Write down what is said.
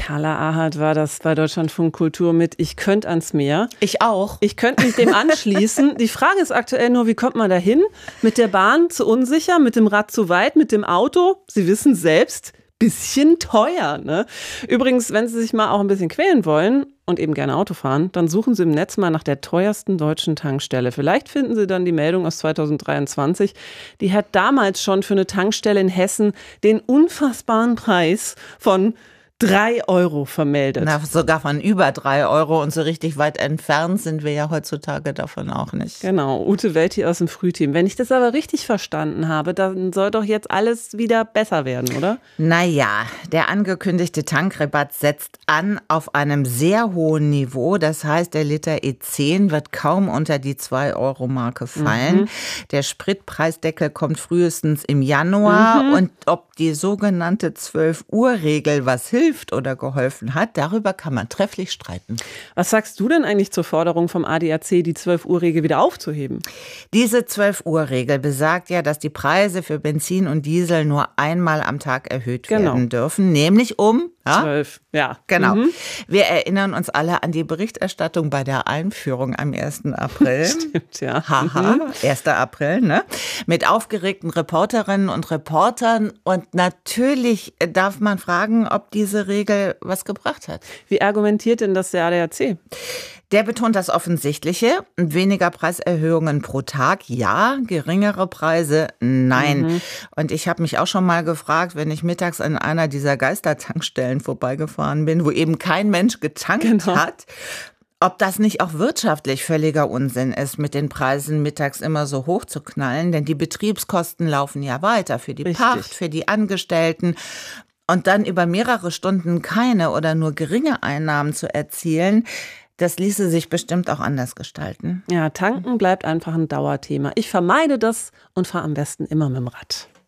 Carla Ahardt war das bei Deutschlandfunk Kultur mit Ich könnte ans Meer. Ich auch. Ich könnte mich dem anschließen. Die Frage ist aktuell nur, wie kommt man da hin? Mit der Bahn zu unsicher, mit dem Rad zu weit, mit dem Auto? Sie wissen selbst, bisschen teuer, ne? Übrigens, wenn Sie sich mal auch ein bisschen quälen wollen und eben gerne Auto fahren, dann suchen Sie im Netz mal nach der teuersten deutschen Tankstelle. Vielleicht finden Sie dann die Meldung aus 2023. Die hat damals schon für eine Tankstelle in Hessen den unfassbaren Preis von 3 Euro vermeldet. Na, sogar von über 3 Euro und so richtig weit entfernt sind wir ja heutzutage davon auch nicht. Genau, Ute Welti aus dem Frühteam. Wenn ich das aber richtig verstanden habe, dann soll doch jetzt alles wieder besser werden, oder? Naja, der angekündigte Tankrabatt setzt an auf einem sehr hohen Niveau. Das heißt, der Liter E10 wird kaum unter die 2-Euro-Marke fallen. Der Spritpreisdeckel kommt frühestens im Januar. Und ob die sogenannte 12-Uhr-Regel was hilft oder geholfen hat, darüber kann man trefflich streiten. Was sagst du denn eigentlich zur Forderung vom ADAC, die 12-Uhr-Regel wieder aufzuheben? Diese 12-Uhr-Regel besagt ja, dass die Preise für Benzin und Diesel nur einmal am Tag erhöht werden dürfen, nämlich um 12, ja. Genau. Wir erinnern uns alle an die Berichterstattung bei der Einführung am 1. April. Stimmt, ja. Haha, 1. April, ne? Mit aufgeregten Reporterinnen und Reportern. Und natürlich darf man fragen, ob diese Regel was gebracht hat. Wie argumentiert denn das der ADAC? Der betont das Offensichtliche. Weniger Preiserhöhungen pro Tag, ja. Geringere Preise, nein. Und ich habe mich auch schon mal gefragt, wenn ich mittags an einer dieser Geistertankstellen vorbeigefahren bin, wo eben kein Mensch getankt hat, ob das nicht auch wirtschaftlich völliger Unsinn ist, mit den Preisen mittags immer so hoch zu knallen. Denn die Betriebskosten laufen ja weiter für die Pacht, für die Angestellten. Und dann über mehrere Stunden keine oder nur geringe Einnahmen zu erzielen, das ließe sich bestimmt auch anders gestalten. Ja, tanken bleibt einfach ein Dauerthema. Ich vermeide das und fahre am besten immer mit dem Rad.